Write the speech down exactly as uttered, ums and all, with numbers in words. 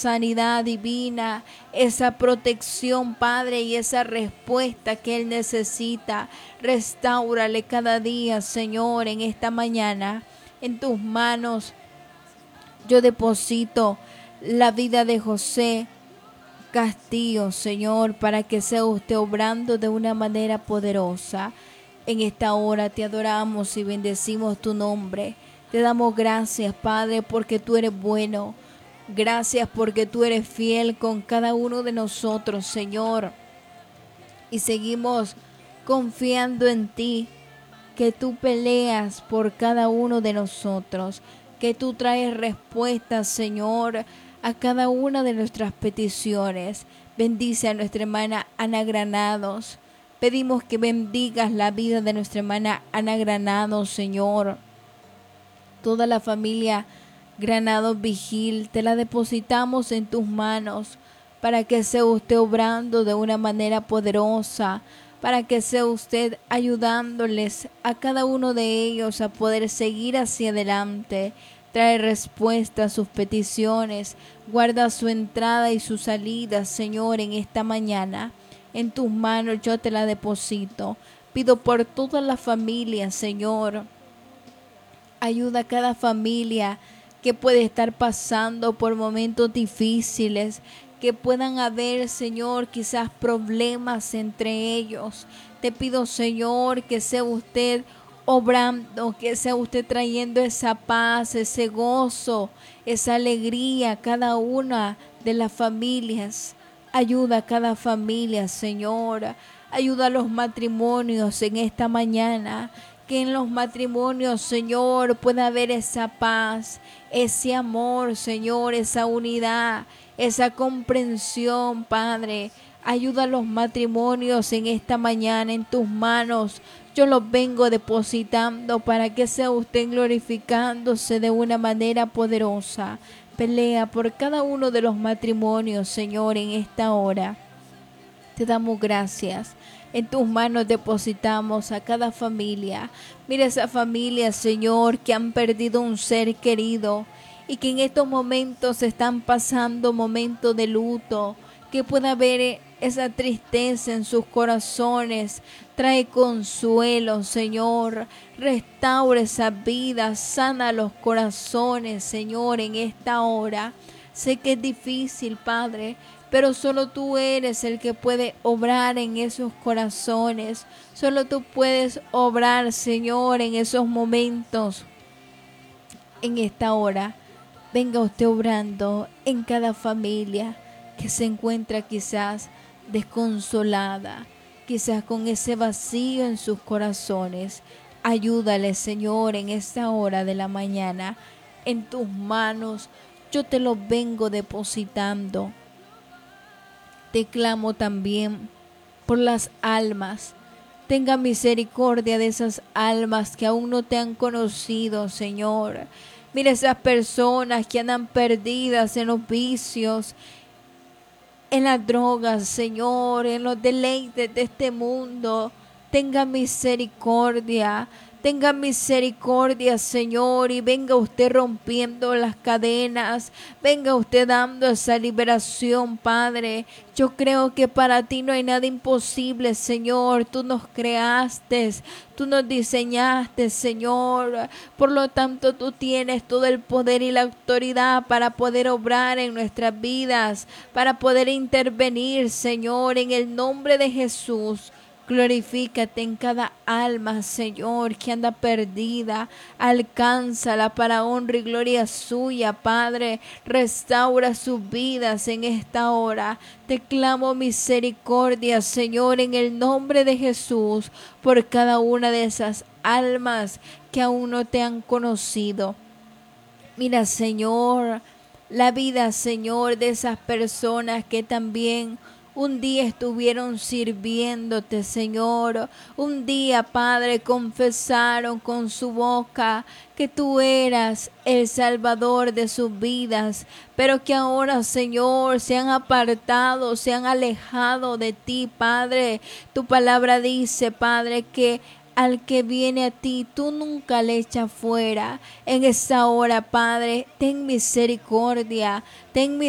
sanidad divina, esa protección, Padre, y esa respuesta que Él necesita. Restáurale cada día, Señor, en esta mañana. En tus manos yo deposito la vida de José Castillo, Señor, para que sea usted obrando de una manera poderosa. En esta hora te adoramos y bendecimos tu nombre. Te damos gracias, Padre, porque tú eres bueno. Gracias porque tú eres fiel con cada uno de nosotros, Señor. Y seguimos confiando en ti, que tú peleas por cada uno de nosotros, que tú traes respuestas, Señor, a cada una de nuestras peticiones. Bendice a nuestra hermana Ana Granados. Pedimos que bendigas la vida de nuestra hermana Ana Granados, Señor. Toda la familia Granados Vigil, te la depositamos en tus manos para que sea usted obrando de una manera poderosa, para que sea usted ayudándoles a cada uno de ellos a poder seguir hacia adelante. Trae respuesta a sus peticiones, guarda su entrada y su salida, Señor, en esta mañana. En tus manos yo te la deposito. Pido por toda la familia, Señor. Ayuda a cada familia que puede estar pasando por momentos difíciles, que puedan haber, Señor, quizás problemas entre ellos. Te pido, Señor, que sea usted obrando, que sea usted trayendo esa paz, ese gozo, esa alegría a cada una de las familias. Ayuda a cada familia, Señor. Ayuda a los matrimonios en esta mañana. Que en los matrimonios, Señor, pueda haber esa paz, ese amor, Señor, esa unidad, esa comprensión, Padre. Ayuda a los matrimonios en esta mañana en tus manos. Yo los vengo depositando para que sea usted glorificándose de una manera poderosa. Pelea por cada uno de los matrimonios, Señor, en esta hora. Te damos gracias. En tus manos depositamos a cada familia. Mira esa familia, Señor, que han perdido un ser querido y que en estos momentos están pasando momentos de luto. Que pueda haber esa tristeza en sus corazones. Trae consuelo, Señor. Restaura esa vida. Sana los corazones, Señor, en esta hora. Sé que es difícil, Padre, pero solo tú eres el que puede obrar en esos corazones. Solo tú puedes obrar, Señor, en esos momentos. En esta hora, venga usted obrando en cada familia que se encuentra quizás desconsolada, quizás con ese vacío en sus corazones. Ayúdale, Señor, en esta hora de la mañana. En tus manos yo te lo vengo depositando. Te clamo también por las almas. Tenga misericordia de esas almas que aún no te han conocido, Señor. Mira esas personas que andan perdidas en los vicios, en las drogas, Señor, en los deleites de este mundo. Tenga misericordia. Tenga misericordia, Señor, y venga usted rompiendo las cadenas. Venga usted dando esa liberación, Padre. Yo creo que para ti no hay nada imposible, Señor. Tú nos creaste, tú nos diseñaste, Señor. Por lo tanto, tú tienes todo el poder y la autoridad para poder obrar en nuestras vidas, para poder intervenir, Señor, en el nombre de Jesús. Glorifícate en cada alma, Señor, que anda perdida. Alcánzala para honra y gloria suya, Padre. Restaura sus vidas en esta hora. Te clamo misericordia, Señor, en el nombre de Jesús, por cada una de esas almas que aún no te han conocido. Mira, Señor, la vida, Señor, de esas personas que también un día estuvieron sirviéndote, Señor. Un día, Padre, confesaron con su boca que tú eras el Salvador de sus vidas, pero que ahora, Señor, se han apartado, se han alejado de ti, Padre. Tu palabra dice, Padre, que al que viene a ti, tú nunca le echas fuera. En esta hora, Padre, ten misericordia, ten misericordia.